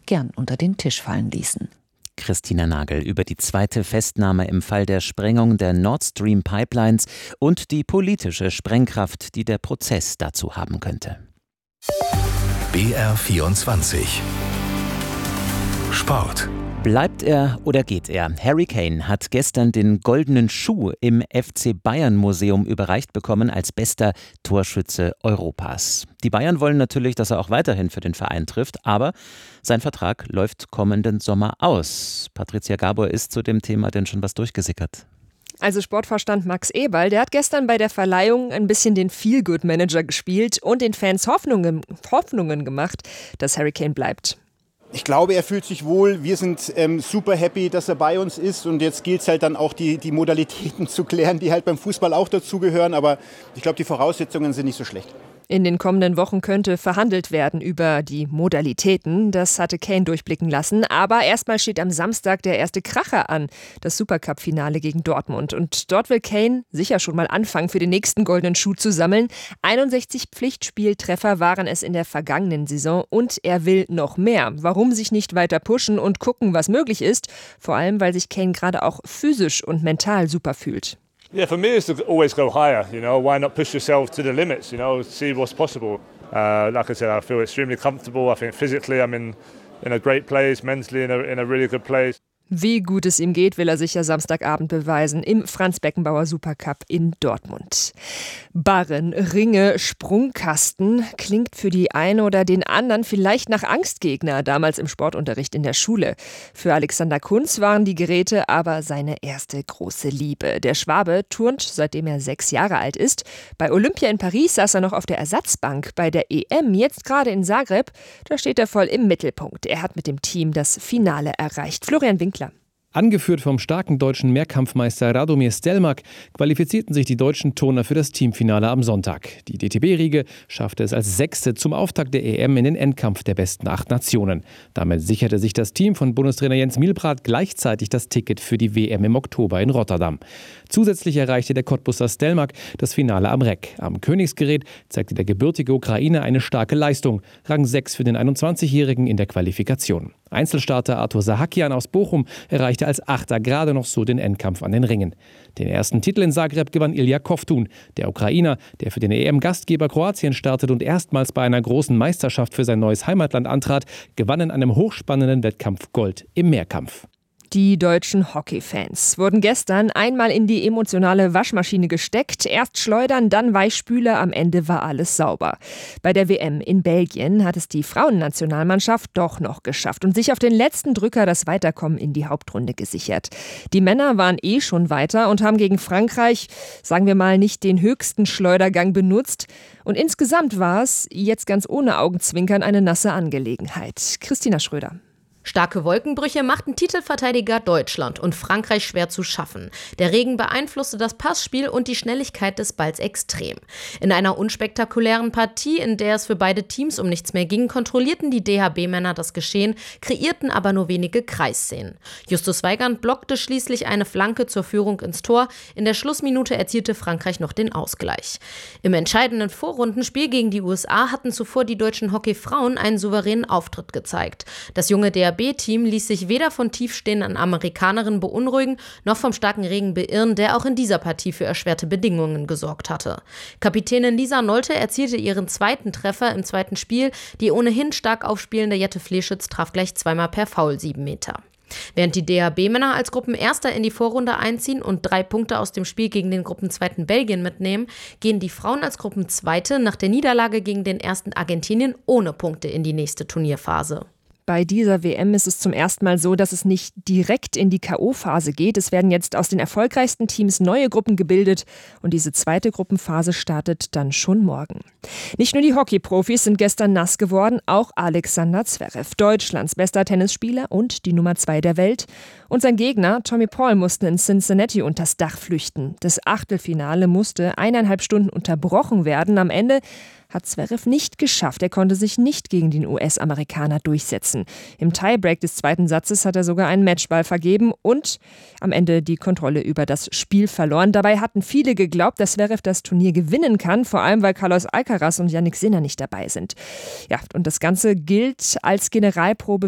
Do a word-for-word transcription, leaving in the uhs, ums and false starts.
gern unter den Tisch fallen ließen. Christina Nagel über die zweite Festnahme im Fall der Sprengung der Nord Stream Pipelines und die politische Sprengkraft, die der Prozess dazu haben könnte. B R vierundzwanzig Sport. Bleibt er oder geht er? Harry Kane hat gestern den Goldenen Schuh im F C Bayern Museum überreicht bekommen als bester Torschütze Europas. Die Bayern wollen natürlich, dass er auch weiterhin für den Verein trifft, aber sein Vertrag läuft kommenden Sommer aus. Patricia Gabor, ist zu dem Thema denn schon was durchgesickert? Also Sportvorstand Max Eberl, der hat gestern bei der Verleihung ein bisschen den Feel-Good-Manager gespielt und den Fans Hoffnungen, Hoffnungen gemacht, dass Harry Kane bleibt. Ich glaube, er fühlt sich wohl. Wir sind ähm, super happy, dass er bei uns ist. Und jetzt gilt es halt dann auch, die, die Modalitäten zu klären, die halt beim Fußball auch dazugehören. Aber ich glaube, die Voraussetzungen sind nicht so schlecht. In den kommenden Wochen könnte verhandelt werden über die Modalitäten. Das hatte Kane durchblicken lassen. Aber erstmal steht am Samstag der erste Kracher an, das Supercup-Finale gegen Dortmund. Und dort will Kane sicher schon mal anfangen, für den nächsten goldenen Schuh zu sammeln. einundsechzig Pflichtspieltreffer waren es in der vergangenen Saison. Und er will noch mehr. Warum sich nicht weiter pushen und gucken, was möglich ist? Vor allem, weil sich Kane gerade auch physisch und mental super fühlt. Yeah, for me it's to always go higher, you know, why not push yourself to the limits, you know, see what's possible. Uh, like I said, I feel extremely comfortable. I think physically I'm in, in a great place, mentally in a, in a really good place. Wie gut es ihm geht, will er sich ja Samstagabend beweisen im Franz-Beckenbauer Supercup in Dortmund. Barren, Ringe, Sprungkasten klingt für die einen oder den anderen vielleicht nach Angstgegner, damals im Sportunterricht in der Schule. Für Alexander Kunz waren die Geräte aber seine erste große Liebe. Der Schwabe turnt, seitdem er sechs Jahre alt ist. Bei Olympia in Paris saß er noch auf der Ersatzbank. Bei der E M, jetzt gerade in Zagreb, da steht er voll im Mittelpunkt. Er hat mit dem Team das Finale erreicht. Florian Winkler. Angeführt vom starken deutschen Mehrkampfmeister Radomir Stelmák qualifizierten sich die deutschen Turner für das Teamfinale am Sonntag. Die D T B-Riege schaffte es als Sechste zum Auftakt der E M in den Endkampf der besten acht Nationen. Damit sicherte sich das Team von Bundestrainer Jens Milbrath gleichzeitig das Ticket für die W M im Oktober in Rotterdam. Zusätzlich erreichte der Cottbusser Stelmák das Finale am Reck. Am Königsgerät zeigte der gebürtige Ukrainer eine starke Leistung. Rang sechs für den einundzwanzigjährigen in der Qualifikation. Einzelstarter Arthur Sahakian aus Bochum erreichte als Achter gerade noch so den Endkampf an den Ringen. Den ersten Titel in Zagreb gewann Ilja Kovtun. Der Ukrainer, der für den E M-Gastgeber Kroatien startet und erstmals bei einer großen Meisterschaft für sein neues Heimatland antrat, gewann in einem hochspannenden Wettkampf Gold im Mehrkampf. Die deutschen Hockeyfans wurden gestern einmal in die emotionale Waschmaschine gesteckt. Erst schleudern, dann Weichspüler, am Ende war alles sauber. Bei der W M in Belgien hat es die Frauennationalmannschaft doch noch geschafft und sich auf den letzten Drücker das Weiterkommen in die Hauptrunde gesichert. Die Männer waren eh schon weiter und haben gegen Frankreich, sagen wir mal, nicht den höchsten Schleudergang benutzt. Und insgesamt war es, jetzt ganz ohne Augenzwinkern, eine nasse Angelegenheit. Christina Schröder. Starke Wolkenbrüche machten Titelverteidiger Deutschland und Frankreich schwer zu schaffen. Der Regen beeinflusste das Passspiel und die Schnelligkeit des Balls extrem. In einer unspektakulären Partie, in der es für beide Teams um nichts mehr ging, kontrollierten die D H B-Männer das Geschehen, kreierten aber nur wenige Kreisszenen. Justus Weigand blockte schließlich eine Flanke zur Führung ins Tor. In der Schlussminute erzielte Frankreich noch den Ausgleich. Im entscheidenden Vorrundenspiel gegen die U S A hatten zuvor die deutschen Hockeyfrauen einen souveränen Auftritt gezeigt. Das junge D H B-Team ließ sich weder von tiefstehenden Amerikanerinnen beunruhigen, noch vom starken Regen beirren, der auch in dieser Partie für erschwerte Bedingungen gesorgt hatte. Kapitänin Lisa Nolte erzielte ihren zweiten Treffer im zweiten Spiel. Die ohnehin stark aufspielende Jette Fleschitz traf gleich zweimal per Foul sieben Meter. Während die D H B-Männer als Gruppenerster in die Vorrunde einziehen und drei Punkte aus dem Spiel gegen den Gruppenzweiten Belgien mitnehmen, gehen die Frauen als Gruppenzweite nach der Niederlage gegen den ersten Argentinien ohne Punkte in die nächste Turnierphase. Bei dieser W M ist es zum ersten Mal so, dass es nicht direkt in die K O-Phase geht. Es werden jetzt aus den erfolgreichsten Teams neue Gruppen gebildet und diese zweite Gruppenphase startet dann schon morgen. Nicht nur die Hockey-Profis sind gestern nass geworden, auch Alexander Zverev, Deutschlands bester Tennisspieler und die Nummer zwei der Welt. Und sein Gegner, Tommy Paul, mussten in Cincinnati unters Dach flüchten. Das Achtelfinale musste eineinhalb Stunden unterbrochen werden. Am Ende hat Zverev nicht geschafft. Er konnte sich nicht gegen den U S-Amerikaner durchsetzen. Im Tiebreak des zweiten Satzes hat er sogar einen Matchball vergeben und am Ende die Kontrolle über das Spiel verloren. Dabei hatten viele geglaubt, dass Zverev das Turnier gewinnen kann, vor allem weil Carlos Alcaraz und Jannik Sinner nicht dabei sind. Ja, und das Ganze gilt als Generalprobe